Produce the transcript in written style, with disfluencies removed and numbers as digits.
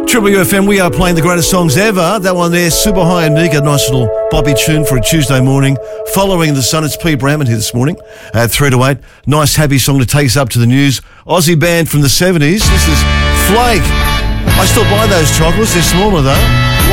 Triple UFM, we are playing the greatest songs ever. That one there, Super High and Nika, nice little Bobby tune for a Tuesday morning. Following the sun, it's Pete Bramman here this morning at 3 to 8. Nice, happy song to take us up to the news. Aussie band from the 70s. This is Flake. I still buy those chocolates. They're smaller though.